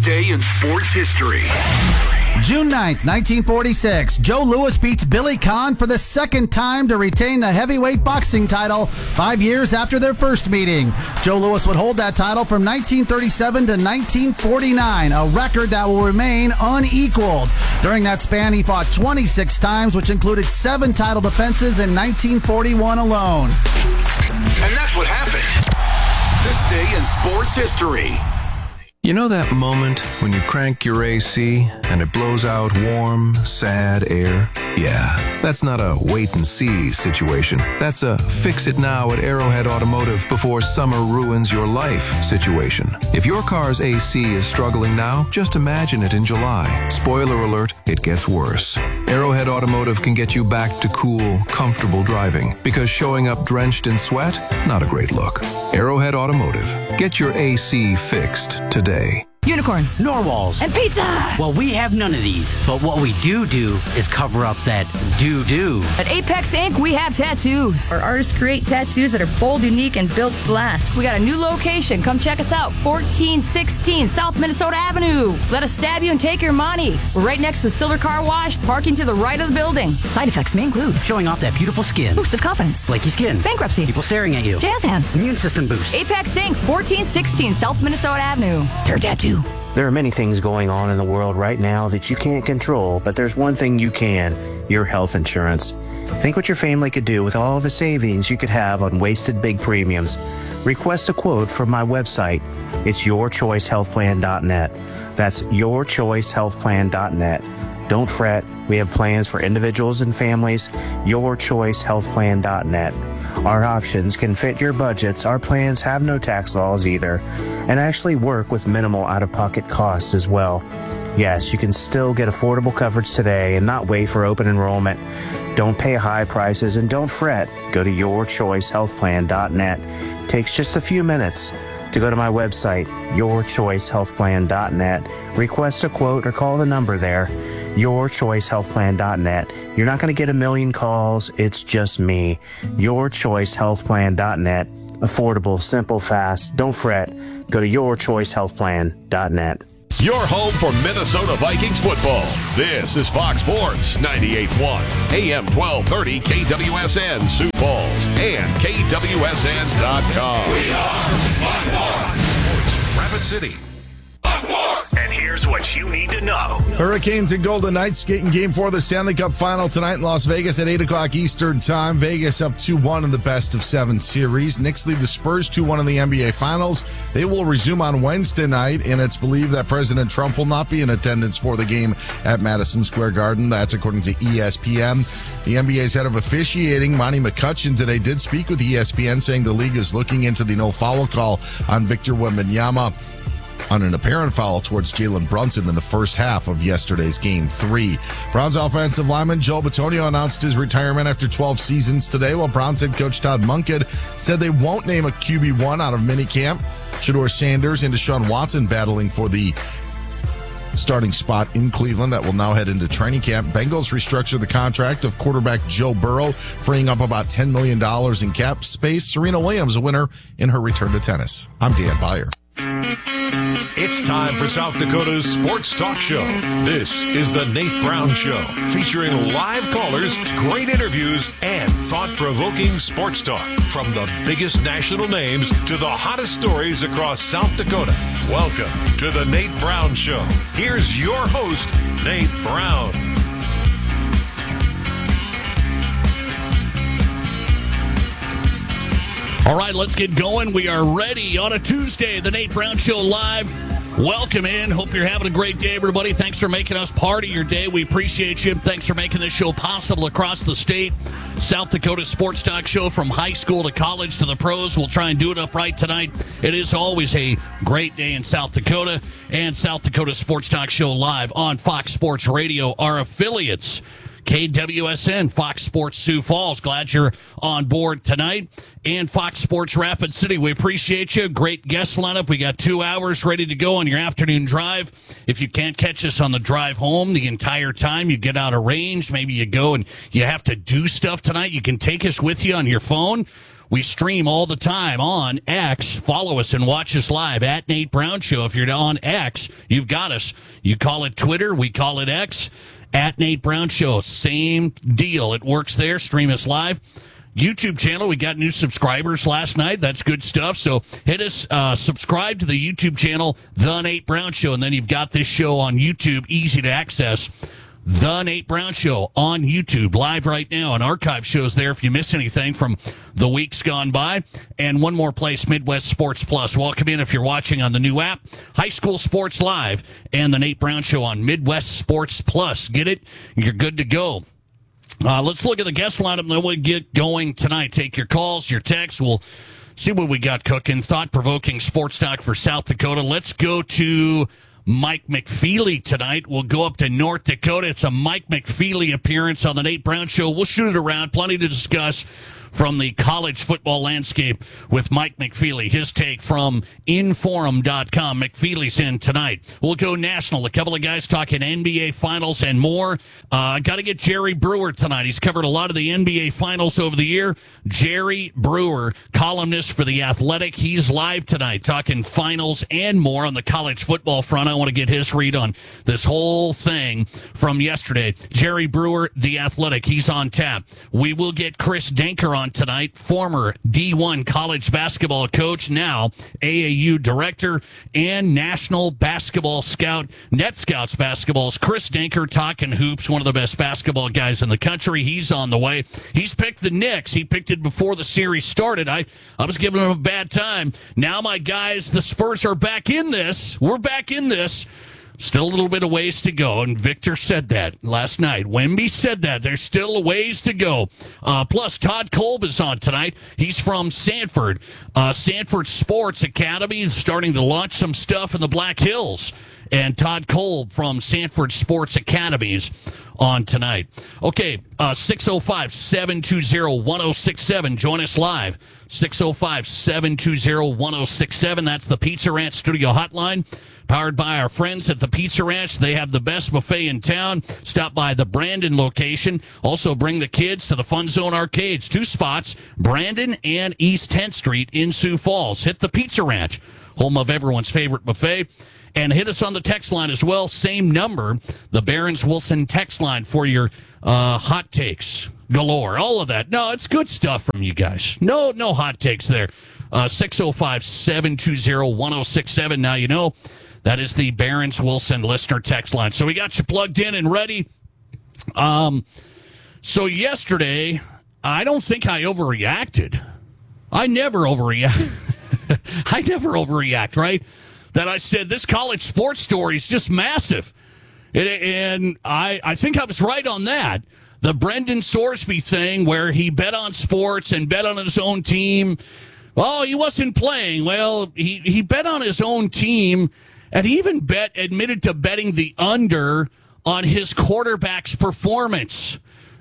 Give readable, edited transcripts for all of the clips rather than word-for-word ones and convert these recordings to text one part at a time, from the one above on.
day in sports history. June 9th, 1946, Joe Louis beats Billy Conn for the second time to retain the heavyweight boxing title 5 years after their first meeting. Joe Louis would hold that title from 1937 to 1949, a record that will remain unequaled. During that span, he fought 26 times, which included 7 title defenses in 1941 alone. And that's what happened. This day in sports history. You know that moment when you crank your AC and it blows out warm, sad air? Yeah, that's not a wait-and-see situation. That's a fix-it-now at Arrowhead Automotive before summer ruins your life situation. If your car's AC is struggling now, just imagine it in July. Spoiler alert, it gets worse. Arrowhead Automotive can get you back to cool, comfortable driving because showing up drenched in sweat, not a great look. Arrowhead Automotive. Get your AC fixed today. Unicorns, narwhals, and pizza! Well, we have none of these, but what we do is cover up that do-do. At Apex Inc., we have tattoos. Our artists create tattoos that are bold, unique, and built to last. We got a new location. Come check us out, 1416 South Minnesota Avenue. Let us stab you and take your money. We're right next to Silver Car Wash, parking to the right of the building. Side effects may include showing off that beautiful skin, boost of confidence, flaky skin, bankruptcy, people staring at you, jazz hands, immune system boost. Apex Inc., 1416 South Minnesota Avenue. Their tattoo. There are many things going on in the world right now that you can't control, but there's one thing you can, your health insurance. Think what your family could do with all the savings you could have on wasted big premiums. Request a quote from my website. It's yourchoicehealthplan.net. That's yourchoicehealthplan.net. Don't fret, we have plans for individuals and families. Yourchoicehealthplan.net. Our options can fit your budgets. Our plans have no tax laws either, and actually work with minimal out-of-pocket costs as well. Yes, you can still get affordable coverage today and not wait for open enrollment. Don't pay high prices and don't fret. Go to yourchoicehealthplan.net. It takes just a few minutes to go to my website, yourchoicehealthplan.net. Request a quote or call the number there, yourchoicehealthplan.net. You're not going to get a million calls. It's just me. Yourchoicehealthplan.net. Affordable, simple, fast. Don't fret. Go to yourchoicehealthplan.net. Your home for Minnesota Vikings football. This is Fox Sports 98.1, AM 1230 KWSN Sioux Falls, and KWSN.com. We are Fox Sports. Rapid City. And here's what you need to know. Hurricanes and Golden Knights skating Game 4 of the Stanley Cup Final tonight in Las Vegas at 8 o'clock Eastern Time. Vegas up 2-1 in the best-of-7 series. Knicks lead the Spurs 2-1 in the NBA Finals. They will resume on Wednesday night, and it's believed that President Trump will not be in attendance for the game at Madison Square Garden. That's according to ESPN. The NBA's head of officiating, Monty McCutcheon, today did speak with ESPN, saying the league is looking into the no-foul call on Victor Wembanyama on an apparent foul towards Jalen Brunson in the first half of yesterday's Game 3. Browns offensive lineman Joel Bitonio announced his retirement after 12 seasons today, while Browns head coach Todd Monken said they won't name a QB1 out of minicamp. Shedeur Sanders and Deshaun Watson battling for the starting spot in Cleveland that will now head into training camp. Bengals restructure the contract of quarterback Joe Burrow, freeing up about $10 million in cap space. Serena Williams, a winner in her return to tennis. I'm Dan Beyer. It's time for South Dakota's Sports Talk Show. This is the Nate Brown Show, featuring live callers, great interviews, and thought-provoking sports talk. From the biggest national names to the hottest stories across South Dakota. Welcome to the Nate Brown Show. Here's your host, Nate Brown. All right, let's get going. We are ready on a Tuesday, the Nate Brown Show live. Welcome in. Hope you're having a great day, everybody. Thanks for making us part of your day. We appreciate you. Thanks for making this show possible across the state. South Dakota Sports Talk Show from high school to college to the pros. We'll try and do it up right tonight. It is always a great day in South Dakota. And South Dakota Sports Talk Show live on Fox Sports Radio, our affiliates. KWSN, Fox Sports Sioux Falls. Glad you're on board tonight. And Fox Sports Rapid City. We appreciate you. Great guest lineup. We got 2 hours ready to go on your afternoon drive. If you can't catch us on the drive home the entire time, you get out of range. Maybe you go and you have to do stuff tonight. You can take us with you on your phone. We stream all the time on X. Follow us and watch us live at Nate Brown Show. If you're on X, you've got us. You call it Twitter, we call it X. At Nate Brown Show, same deal. It works there. Stream us live. YouTube channel, we got new subscribers last night. That's good stuff. So hit us, subscribe to the YouTube channel, The Nate Brown Show, and then you've got this show on YouTube, easy to access. The Nate Brown Show on YouTube, live right now, and archive shows there if you miss anything from the weeks gone by. And one more place, Midwest Sports Plus. Welcome in if you're watching on the new app, High School Sports Live, and the Nate Brown Show on Midwest Sports Plus. Get it? You're good to go. Let's look at the guest lineup, and then we'll get going tonight. Take your calls, your texts. We'll see what we got cooking. Thought-provoking sports talk for South Dakota. Let's go to Mike McFeely tonight. We'll go up to North Dakota. It's a Mike McFeely appearance on the Nate Brown Show. We'll shoot it around. Plenty to discuss from the college football landscape with Mike McFeely. His take from Inforum.com. McFeely's in tonight. We'll go national. A couple of guys talking NBA Finals and more. Got to get Jerry Brewer tonight. He's covered a lot of the NBA Finals over the year. Jerry Brewer, columnist for The Athletic. He's live tonight talking finals and more on the college football front. I want to get his read on this whole thing from yesterday. Jerry Brewer, The Athletic. He's on tap. We will get Chris Denker on tonight, former D1 college basketball coach, now AAU director and national basketball scout, Net Scouts basketballs. Chris Denker talking hoops, one of the best basketball guys in the country. He's on the way. He's picked the Knicks. He picked it before the series started. I was giving him a bad time. Now, my guys, the Spurs are back in this. We're back in this. Still a little bit of ways to go, and Victor said that last night. Wemby said that. There's still a ways to go. Plus, Todd Kolb is on tonight. He's from Sanford. Sanford Sports Academy is starting to launch some stuff in the Black Hills. And Todd Kolb from Sanford Sports Academies on tonight. Okay, 605-720-1067. Join us live. 605-720-1067. That's the Pizza Ranch Studio Hotline. Powered by our friends at the Pizza Ranch. They have the best buffet in town. Stop by the Brandon location. Also bring the kids to the Fun Zone Arcades. 2 spots, Brandon and East 10th Street in Sioux Falls. Hit the Pizza Ranch, home of everyone's favorite buffet. And hit us on the text line as well. Same number, the Barron's Wilson text line for your hot takes galore. All of that. No, it's good stuff from you guys. No hot takes there. 605-720-1067. Now you know. That is the Barron's Wilson listener text line. So we got you plugged in and ready. So yesterday, I don't think I overreacted. I never overreact. I never overreact, right? That I said this college sports story is just massive. And I think I was right on that. The Brendan Sorsby thing where he bet on sports and bet on his own team. Well, he wasn't playing. Well, he bet on his own team. And he even admitted to betting the under on his quarterback's performance.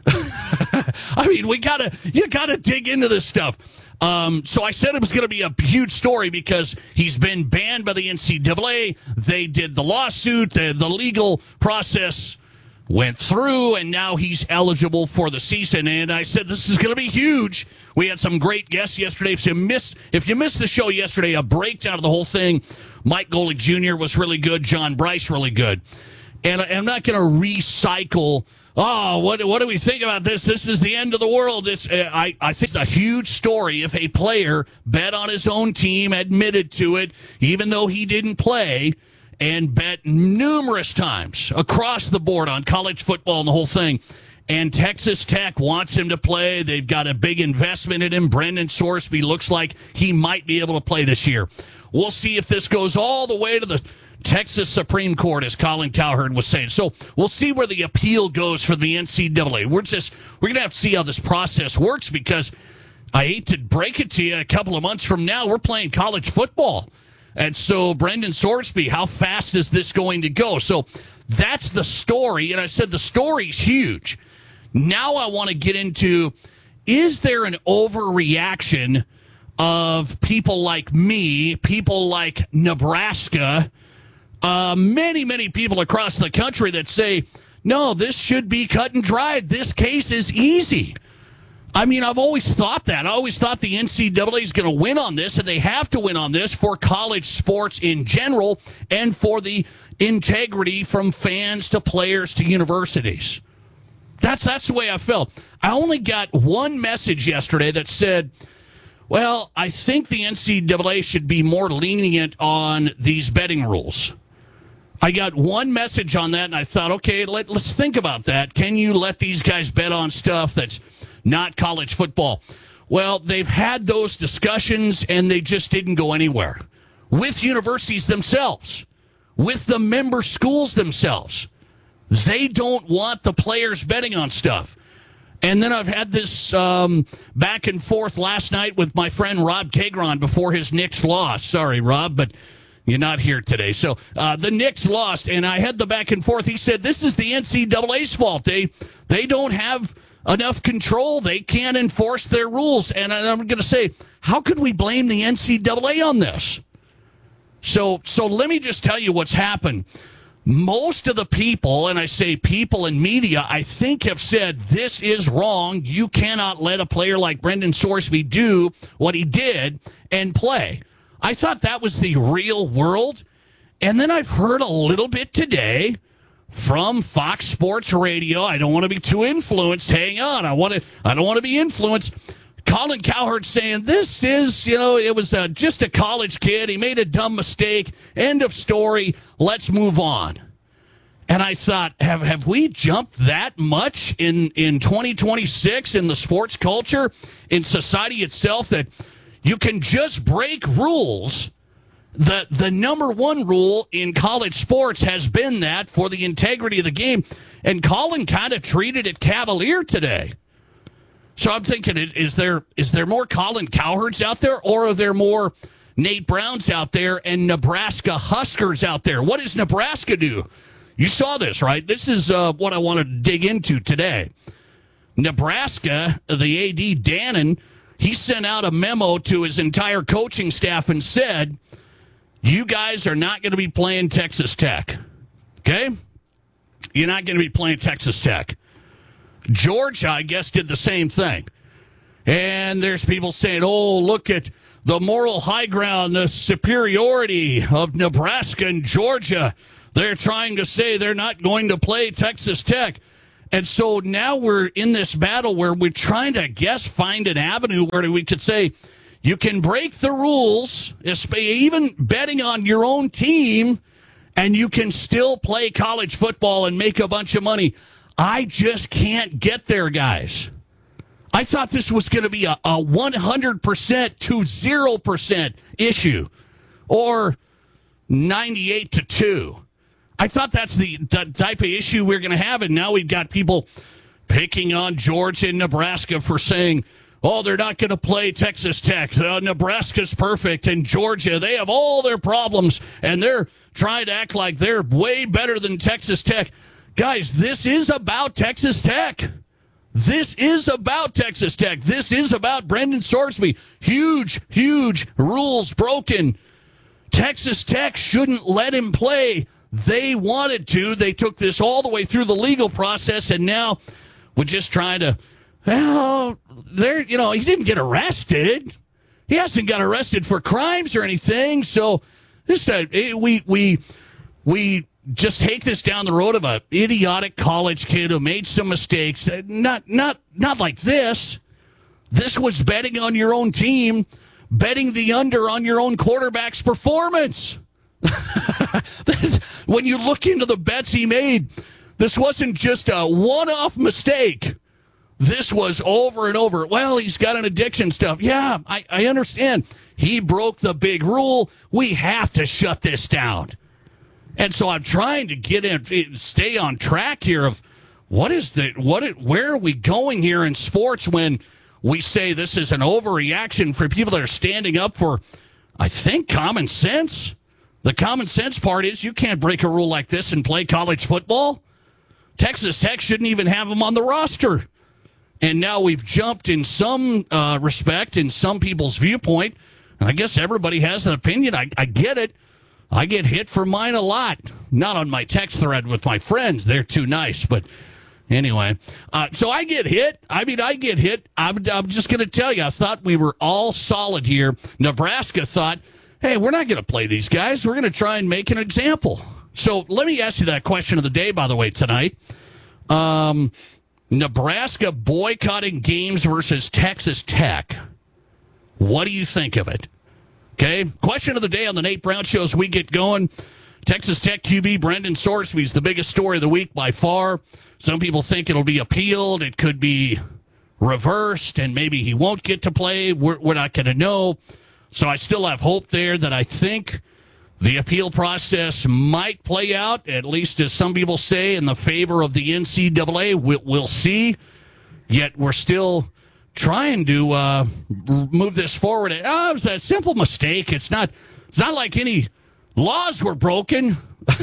I mean, you gotta dig into this stuff. So I said it was going to be a huge story because he's been banned by the NCAA. They did the lawsuit, the legal process went through, and now he's eligible for the season. And I said this is going to be huge. We had some great guests yesterday. If you missed the show yesterday, a breakdown of the whole thing. Mike Golick Jr. was really good. John Bryce really good. And I'm not going to recycle. Oh, what do we think about this? This is the end of the world. I think it's a huge story if a player bet on his own team, admitted to it, even though he didn't play, and bet numerous times across the board on college football and the whole thing. And Texas Tech wants him to play. They've got a big investment in him. Brendan Sorsby looks like he might be able to play this year. We'll see if this goes all the way to the Texas Supreme Court, as Colin Cowherd was saying. So we'll see where the appeal goes for the NCAA. We're going to have to see how this process works because I hate to break it to you, a couple of months from now, we're playing college football. And so Brendan Sorsby, how fast is this going to go? So that's the story. And I said the story's huge. Now I want to get into, is there an overreaction of people like me, people like Nebraska, many people across the country that say, no, this should be cut and dried. This case is easy. I mean, I've always thought that. I always thought the NCAA is going to win on this, and they have to win on this for college sports in general and for the integrity from fans to players to universities. That's the way I felt. I only got one message yesterday that said, well, I think the NCAA should be more lenient on these betting rules. I got one message on that, and I thought, okay, let's think about that. Can you let these guys bet on stuff that's not college football? Well, they've had those discussions, and they just didn't go anywhere. With universities themselves, with the member schools themselves. They don't want the players betting on stuff. And then I've had this back and forth last night with my friend Rob Kagron before his Knicks loss. Sorry, Rob, but you're not here today. So the Knicks lost, and I had the back and forth. He said, this is the NCAA's fault. They don't have enough control. They can't enforce their rules. And I'm going to say, how could we blame the NCAA on this? So let me just tell you what's happened. Most of the people, and I say people in media, I think have said this is wrong. You cannot let a player like Brendan Sorsby do what he did and play. I thought that was the real world. And then I've heard a little bit today from Fox Sports Radio. I don't want to be too influenced. Hang on. I don't want to be influenced. Colin Cowherd saying this is, it was just a college kid. He made a dumb mistake. End of story. Let's move on. And I thought, have we jumped that much in 2026 in the sports culture, in society itself, that you can just break rules? The number one rule in college sports has been that for the integrity of the game. And Colin kind of treated it cavalier today. So I'm thinking, is there more Colin Cowherds out there, or are there more Nate Browns out there and Nebraska Huskers out there? What does Nebraska do? You saw this, right? This is what I wanted to dig into today. Nebraska, the AD, Dannon, he sent out a memo to his entire coaching staff and said, you guys are not going to be playing Texas Tech. Okay? You're not going to be playing Texas Tech. Georgia, I guess, did the same thing. And there's people saying, oh, look at the moral high ground, the superiority of Nebraska and Georgia. They're trying to say they're not going to play Texas Tech. And so now we're in this battle where we're trying to, I guess, find an avenue where we could say you can break the rules, even betting on your own team, and you can still play college football and make a bunch of money. I just can't get there, guys. I thought this was going to be a 100% to 0% issue, or 98 to 2. I thought that's the type of issue we're going to have, and now we've got people picking on Georgia and Nebraska for saying, oh, they're not going to play Texas Tech. Nebraska's perfect, and Georgia, they have all their problems, and they're trying to act like they're way better than Texas Tech. Guys, this is about Texas Tech. This is about Texas Tech. This is about Brendan Sorsby. Huge, huge rules broken. Texas Tech shouldn't let him play. They wanted to. They took this all the way through the legal process, and now we're just trying to, he didn't get arrested. He hasn't got arrested for crimes or anything. So we just take this down the road of a idiotic college kid who made some mistakes. Not like this. This was betting on your own team, betting the under on your own quarterback's performance. When you look into the bets he made, this wasn't just a one-off mistake. This was over and over. Well, he's got an addiction stuff. Yeah, I understand. He broke the big rule. We have to shut this down. And so I'm trying to stay on track here of where are we going here in sports when we say this is an overreaction for people that are standing up for, I think, common sense. The common sense part is you can't break a rule like this and play college football. Texas Tech shouldn't even have them on the roster. And now we've jumped in some respect, in some people's viewpoint. And I guess everybody has an opinion. I get it. I get hit for mine a lot. Not on my text thread with my friends. They're too nice. But, Anyway, so I get hit. I get hit. I'm just going to tell you, I thought we were all solid here. Nebraska thought, hey, we're not going to play these guys. We're going to try and make an example. So let me ask you that question of the day, by the way, tonight. Nebraska boycotting games versus Texas Tech. What do you think of it? Okay, question of the day on the Nate Brown Show as we get going. Texas Tech QB Brendan Sorsby is the biggest story of the week by far. Some people think it'll be appealed. It could be reversed, and maybe he won't get to play. We're not going to know. So I still have hope there that I think the appeal process might play out, at least as some people say, in the favor of the NCAA. We'll see. Yet we're still trying to move this forward. It was a simple mistake. It's not like any laws were broken.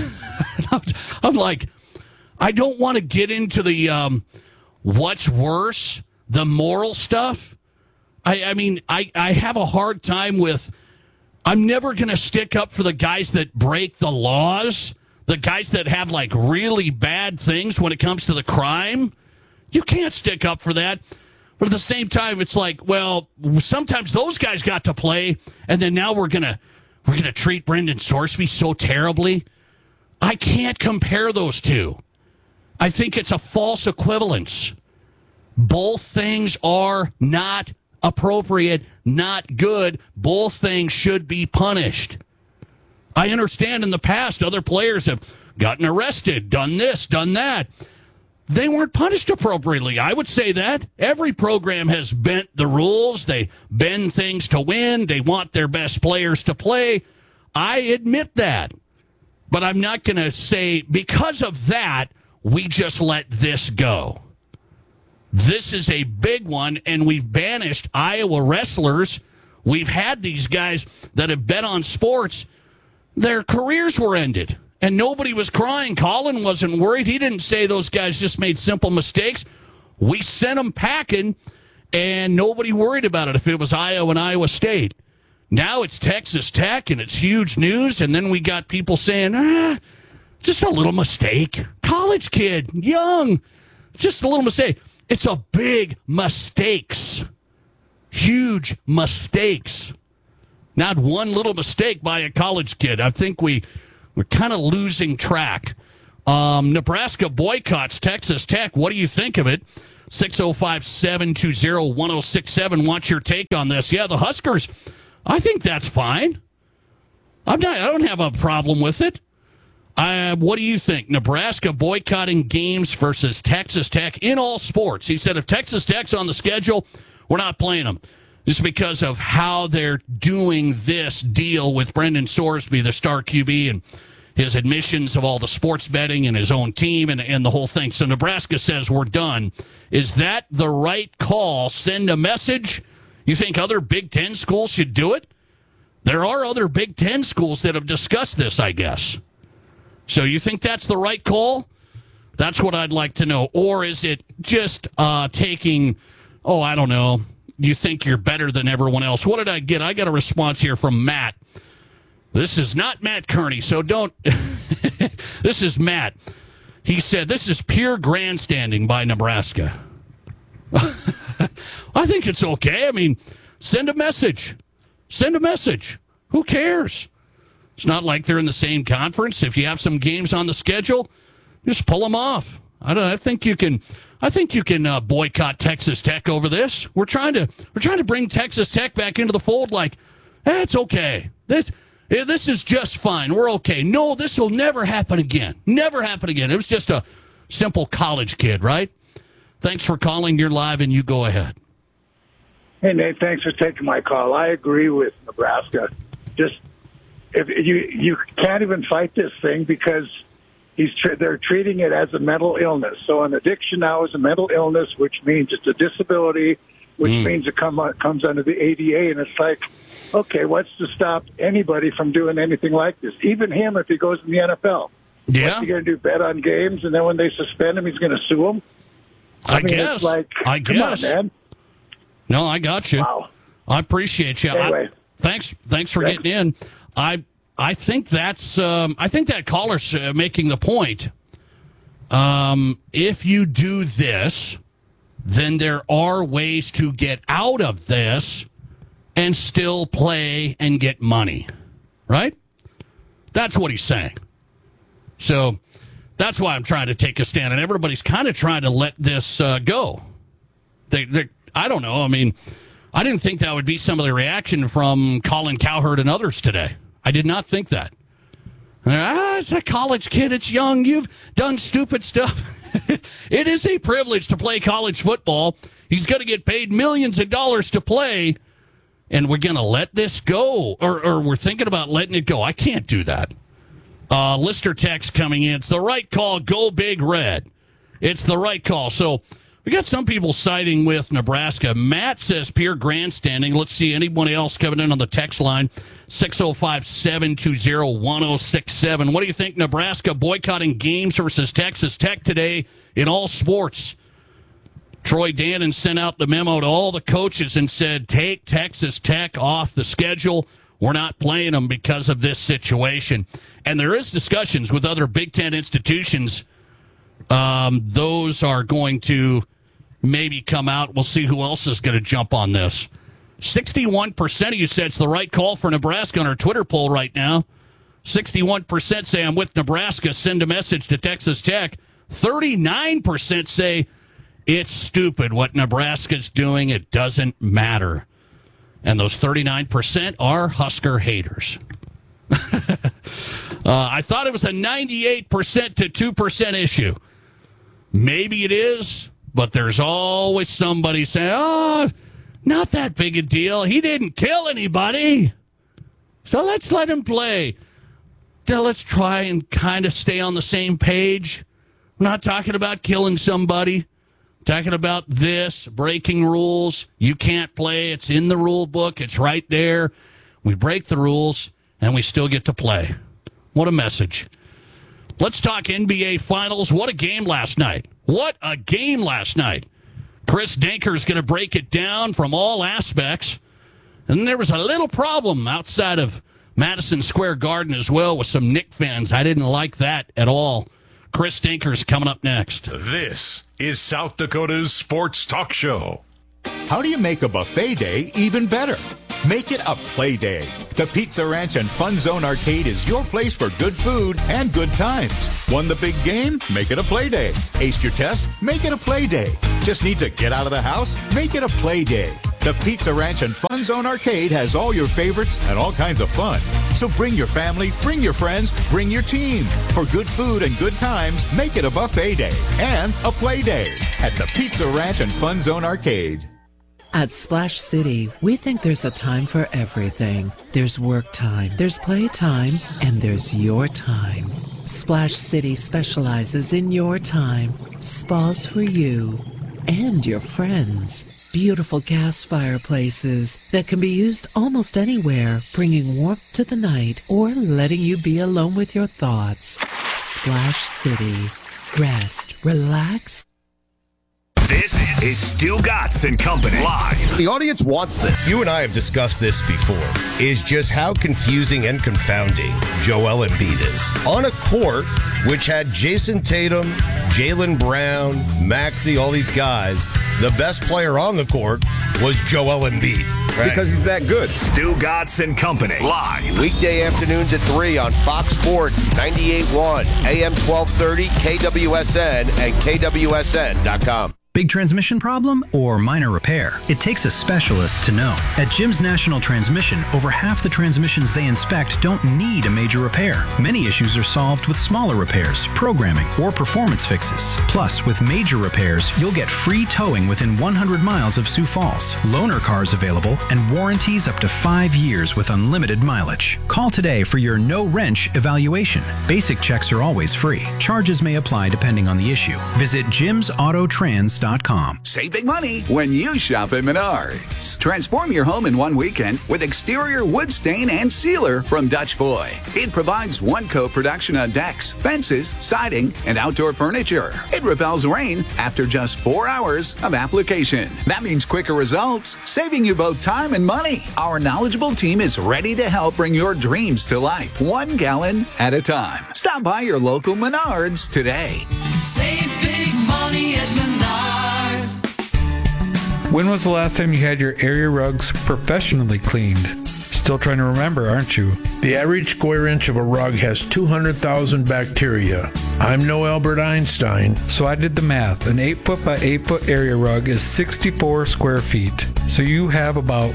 I'm like, I don't want to get into the what's worse, the moral stuff. I mean, I have a hard time with, I'm never going to stick up for the guys that break the laws, the guys that have like really bad things when it comes to the crime. You can't stick up for that. But at the same time, it's like, well, sometimes those guys got to play, and then now we're gonna treat Brendan Sorsby so terribly. I can't compare those two. I think it's a false equivalence. Both things are not appropriate, not good. Both things should be punished. I understand in the past other players have gotten arrested, done this, done that. They weren't punished appropriately. I would say that. Every program has bent the rules. They bend things to win. They want their best players to play. I admit that. But I'm not going to say, because of that, we just let this go. This is a big one, and we've banished Iowa wrestlers. We've had these guys that have bet on sports. Their careers were ended, and nobody was crying. Colin wasn't worried. He didn't say those guys just made simple mistakes. We sent them packing, and nobody worried about it if it was Iowa and Iowa State. Now it's Texas Tech, and it's huge news, and then we got people saying, just a little mistake. College kid, young, just a little mistake. It's a big mistakes. Huge mistakes. Not one little mistake by a college kid. I think we're kind of losing track. Nebraska boycotts Texas Tech. What do you think of it? 605-720-1067. Want your take on this? Yeah, the Huskers, I think that's fine. I don't have a problem with it. What do you think? Nebraska boycotting games versus Texas Tech in all sports. He said if Texas Tech's on the schedule, we're not playing them. Just because of how they're doing this deal with Brendan Sorsby, the star QB, and his admissions of all the sports betting and his own team and the whole thing. So Nebraska says we're done. Is that the right call? Send a message? You think other Big Ten schools should do it? There are other Big Ten schools that have discussed this, I guess. So you think that's the right call? That's what I'd like to know. Or is it just taking, I don't know, you think you're better than everyone else? What did I get? I got a response here from Matt. This is not Matt Kearney, so don't. This is Matt. He said, this is pure grandstanding by Nebraska. I think it's okay. I mean, send a message. Send a message. Who cares? It's not like they're in the same conference. If you have some games on the schedule, just pull them off. I think you can boycott Texas Tech over this. We're trying to bring Texas Tech back into the fold. Like, it's okay. This is just fine. We're okay. No, this will never happen again. Never happen again. It was just a simple college kid, right? Thanks for calling. You're live, and you go ahead. Hey, Nate, thanks for taking my call. I agree with Nebraska. Just if you can't even fight this thing because they're treating it as a mental illness. So an addiction now is a mental illness, which means it's a disability, which means it comes under the ADA. And it's like, okay, what's to stop anybody from doing anything like this? Even him, if he goes in the NFL. Yeah. What's he going to do, bet on games, and then when they suspend him, he's going to sue them? I guess. It's like, come on, man. No, I got you. Wow. I appreciate you. Anyway. Thanks for getting in. I think that's I think that caller's making the point If you do this, then there are ways to get out of this and still play and get money, right? That's what he's saying. So that's why I'm trying to take a stand, and everybody's kind of trying to let this go. I don't know. I mean, I didn't think that would be some of the reaction from Colin Cowherd and others today. I did not think that. It's a college kid. It's young. You've done stupid stuff. It is a privilege to play college football. He's going to get paid millions of dollars to play, and we're going to let this go, or we're thinking about letting it go. I can't do that. Lister text coming in. It's the right call. Go Big Red. It's the right call. So we got some people siding with Nebraska. Matt says pure grandstanding. Let's see anyone else coming in on the text line. 605-720-1067. What do you think, Nebraska boycotting games versus Texas Tech today in all sports? Troy Dannon sent out the memo to all the coaches and said, take Texas Tech off the schedule. We're not playing them because of this situation. And there is discussions with other Big Ten institutions. Those are going to maybe come out. We'll see who else is going to jump on this. 61% of you said it's the right call for Nebraska on our Twitter poll right now. 61% say I'm with Nebraska. Send a message to Texas Tech. 39% say it's stupid what Nebraska's doing. It doesn't matter. And those 39% are Husker haters. I thought it was a 98% to 2% issue. Maybe it is, but there's always somebody saying, oh, not that big a deal. He didn't kill anybody. So let's let him play. Now let's try and kind of stay on the same page. I'm not talking about killing somebody. I'm talking about this, breaking rules. You can't play. It's in the rule book. It's right there. We break the rules, and we still get to play. What a message. Let's talk NBA Finals. What a game last night. What a game last night. Chris Danker's going to break it down from all aspects. And there was a little problem outside of Madison Square Garden as well with some Knicks fans. I didn't like that at all. Chris Danker's coming up next. This is South Dakota's Sports Talk Show. How do you make a buffet day even better? Make it a play day. The Pizza Ranch and Fun Zone Arcade is your place for good food and good times. Won the big game? Make it a play day. Aced your test? Make it a play day. Just need to get out of the house? Make it a play day. The Pizza Ranch and Fun Zone Arcade has all your favorites and all kinds of fun. So bring your family, bring your friends, bring your team. For good food and good times, make it a buffet day and a play day at the Pizza Ranch and Fun Zone Arcade. At Splash City, we think there's a time for everything. There's work time, there's play time, and there's your time. Splash City specializes in your time. Spas for you and your friends. Beautiful gas fireplaces that can be used almost anywhere, bringing warmth to the night or letting you be alone with your thoughts. Splash City. Rest, relax. This is Stu Gatz and Company live. The audience wants this. You and I have discussed this before, is just how confusing and confounding Joel Embiid is. On a court which had Jason Tatum, Jaylen Brown, Maxey, all these guys, the best player on the court was Joel Embiid. Right. Because he's that good. Stu Gatz and Company live. Weekday afternoons at 3 on Fox Sports 98.1, AM 1230, KWSN, and KWSN.com. Big transmission problem or minor repair? It takes a specialist to know. At Jim's National Transmission, over half the transmissions they inspect don't need a major repair. Many issues are solved with smaller repairs, programming, or performance fixes. Plus, with major repairs, you'll get free towing within 100 miles of Sioux Falls, loaner cars available, and warranties up to 5 years with unlimited mileage. Call today for your no-wrench evaluation. Basic checks are always free. Charges may apply depending on the issue. Visit jimsautotrans.com. Save big money when you shop at Menards. Transform your home in one weekend with exterior wood stain and sealer from Dutch Boy. It provides one-coat production on decks, fences, siding, and outdoor furniture. It repels rain after just 4 hours of application. That means quicker results, saving you both time and money. Our knowledgeable team is ready to help bring your dreams to life, 1 gallon at a time. Stop by your local Menards today. When was the last time you had your area rugs professionally cleaned? Still trying to remember, aren't you? The average square inch of a rug has 200,000 bacteria. I'm no Albert Einstein. So I did the math. An 8-foot by 8-foot area rug is 64 square feet. So you have about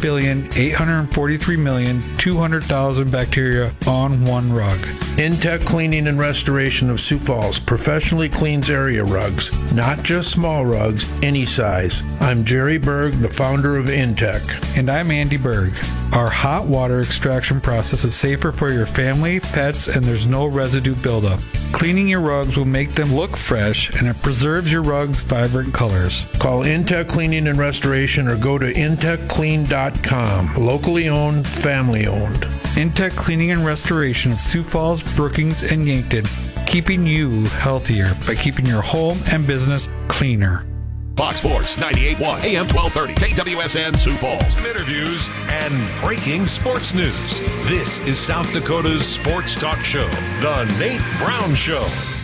1,843,200,000 bacteria on one rug. Intech Cleaning and Restoration of Sioux Falls professionally cleans area rugs, not just small rugs, any size. I'm Jerry Berg, the founder of Intech. And I'm Andy Berg. Our hot water extraction process is safer for your family, pets, and there's no residue buildup. Cleaning your rugs will make them look fresh, and it preserves your rugs' vibrant colors. Call Intech Cleaning and Restoration or go to intechclean.com. Locally owned, family owned. Intech Cleaning and Restoration of Sioux Falls, Brookings, and Yankton, keeping you healthier by keeping your home and business cleaner. Fox Sports 98.1 AM 1230 KWSN Sioux Falls. Interviews and breaking sports news. This is South Dakota's sports talk show, The Nate Brown Show.